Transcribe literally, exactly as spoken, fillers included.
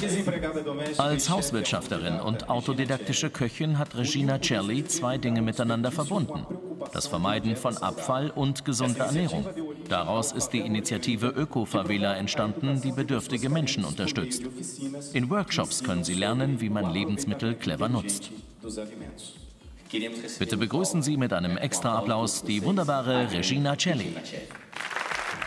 Als Hauswirtschafterin und autodidaktische Köchin hat Regina Celli zwei Dinge miteinander verbunden: Das Vermeiden von Abfall und gesunde Ernährung. Daraus ist die Initiative Öko-Favela entstanden, die bedürftige Menschen unterstützt. In Workshops können sie lernen, wie man Lebensmittel clever nutzt. Bitte begrüßen Sie mit einem Extra-Applaus die wunderbare Regina Celli.